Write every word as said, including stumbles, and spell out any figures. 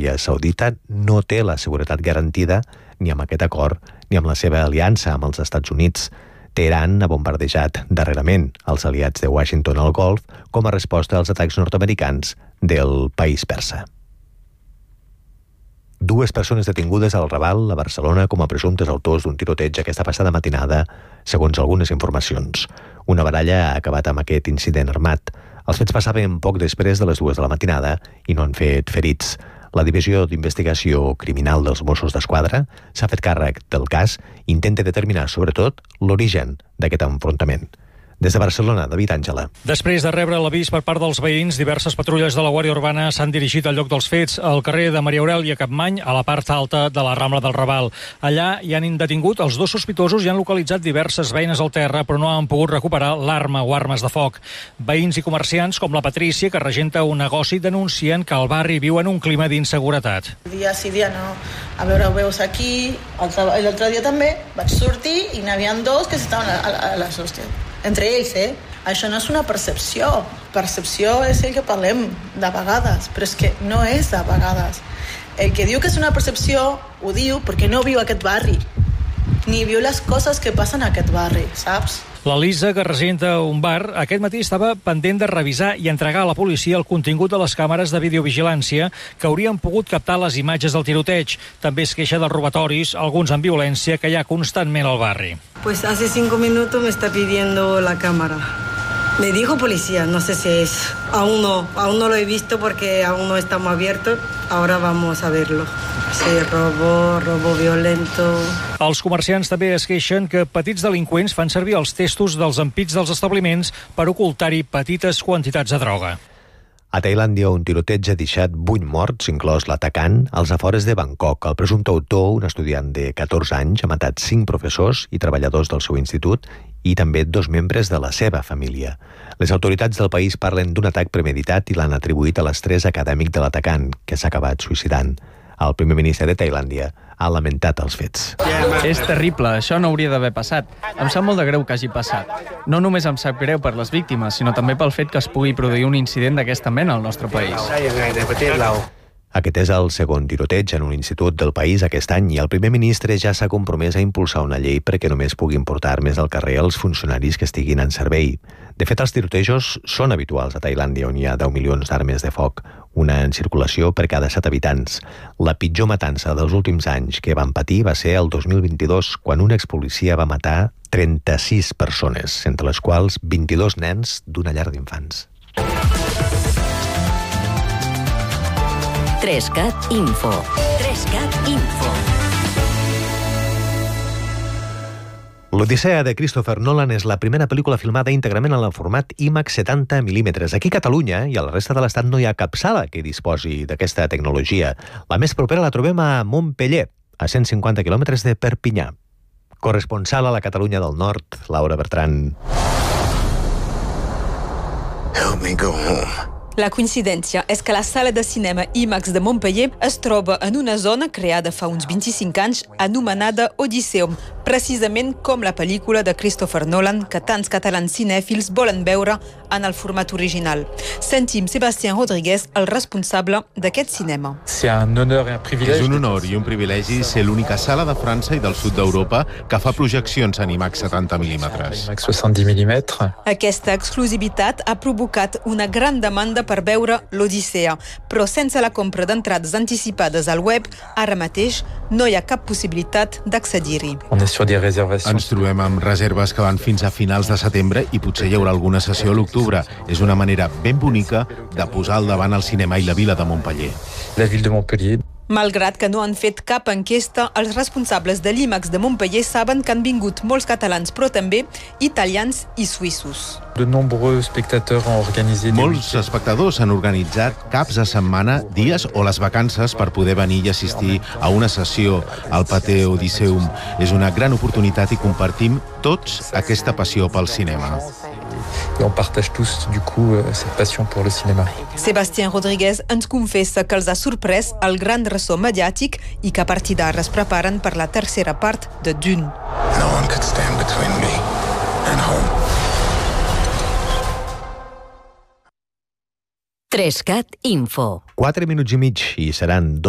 Aràbia Saudita no té la seguretat garantida ni amb aquest acord ni amb la seva aliança amb els Estats Units. Teheran ha bombardejat darrerament els aliats de Washington al Golf com a resposta als atacs nord-americans del país persa. Dues persones detingudes al Raval, a Barcelona, com a presumptes autors d'un tiroteig aquesta passada matinada, segons algunes informacions. Una baralla ha acabat amb aquest incident armat. Els fets passaven poc després de les dues de la matinada i no han fet ferits. La Divisió d'Investigació Criminal dels Mossos d'Esquadra s'ha fet càrrec del cas i intenta determinar, sobretot, l'origen d'aquest enfrontament. Des de Barcelona, David Àngela. Després de rebre l'avís per part dels veïns, diverses patrulles de la Guàrdia Urbana s'han dirigit al lloc dels fets, al carrer de Maria Aurèlia Capmany, a la part alta de la Rambla del Raval. Allà hi han detingut els dos sospitosos i han localitzat diverses beines al terra, però no han pogut recuperar l'arma o armes de foc. Veïns i comerciants, com la Patrícia, que regenta un negoci, denuncien que al barri viu en un clima d'inseguretat. Dia sí, dia no. A veure, ho veus aquí, l'altre dia també vaig sortir i n'hi havia dos que estaven a, a, a les hòsties. Entre ells, eh? Això no és una percepció. Percepció és el que parlem de vegades, però és que no és de vegades. El que diu que és una percepció ho diu perquè no viu a aquest barri, ni viu les coses que passen a aquest barri, saps? La Lisa, que regenta un bar, aquest matí estava pendent de revisar i entregar a la policia el contingut de les càmeres de videovigilància que haurien pogut captar les imatges del tiroteig. També es queixa dels robatoris, alguns amb violència, que hi ha constantment al barri. Pues hace cinco minutos me está pidiendo la cámara. Me dijo policía, no sé si es. Aún no, aún no lo he visto porque aún no estamos abiertos. Ahora vamos a verlo. Sí, robo, robo violento. Els comerciants també es queixen que petits delinqüents fan servir els testos dels ampits dels establiments per ocultar-hi petites quantitats de droga. A Tailàndia, un tiroteig ha deixat vuit morts, inclòs l'atacant, als afores de Bangkok. El presumpte autor, un estudiant de catorze anys, ha matat cinc professors i treballadors del seu institut i també dos membres de la seva família. Les autoritats del país parlen d'un atac premeditat i l'han atribuït a l'estrès acadèmic de l'atacant, que s'ha acabat suïcidant. El primer ministre de Tailàndia ha lamentat els fets. És terrible, això no hauria d'haver passat. Em sap molt de greu que hagi passat. No només em sap greu per les víctimes, sinó també pel fet que es pugui produir un incident d'aquesta mena al nostre país. Aquest és el segon tiroteig en un institut del país aquest any i el primer ministre ja s'ha compromès a impulsar una llei perquè només puguin portar armes al carrer els funcionaris que estiguin en servei. De fet, els tirotejos són habituals a Tailàndia, on hi ha deu milions d'armes de foc, una en circulació per cada set habitants. La pitjor matança dels últims anys que van patir va ser el dos mil vint-i-dos, quan un expolicia va matar trenta-sis persones, entre les quals vint-i-dos nens d'una llar d'infants. tres cat Info. tres cat Info. L'Odissea de Christopher Nolan és la primera pel·lícula filmada íntegrament en el format IMAX setanta mil·límetres. Aquí a Catalunya i a la resta de l'Estat no hi ha cap sala que disposi d'aquesta tecnologia. La més propera la trobem a Montpeller, a cent cinquanta quilòmetres de Perpinyà. Corresponsal a la Catalunya del Nord, Laura Bertran. Help me go home. La coincidència és que la sala de cinema IMAX de Montpeller es troba en una zona creada fa uns vint-i-cinc anys anomenada Odisseum, precisament com la pel·lícula de Christopher Nolan que tants catalans cinèfils volen veure en el format original. Sentim Sébastien Rodríguez, el responsable d'aquest cinema. És un honor i un privilegi ser l'única sala de França i del sud d'Europa que fa projeccions en IMAX setanta mil·límetres. Aquesta exclusivitat ha provocat una gran demanda per veure l'Odissea, però sense la compra d'entrades anticipades al web, ara mateix no hi ha cap possibilitat d'accedir-hi. Ens trobem amb reserves que van fins a finals de setembre i potser hi haurà alguna sessió a l'octubre. És una manera ben bonica de posar al davant el cinema i la vila de Montpeller. La vila de Montpeller. Malgrat que no han fet cap enquesta, els responsables de l'IMAX de Montpeller saben que han vingut molts catalans, però també italians i suïssos. Molts espectadors han organitzat caps de setmana, dies o les vacances per poder venir i assistir a una sessió al Pathé Odysseum. És una gran oportunitat i compartim tots aquesta passió pel cinema. Et on partage tous, du coup, cette passion pour le cinéma. Sébastien Rodríguez ens confessa que els ha sorprès el gran ressò mediàtic i que a partir d'ara es preparen per la tercera part de Dune. No one could stand between me and home. tres cat Info. Quatre minuts i mig i seran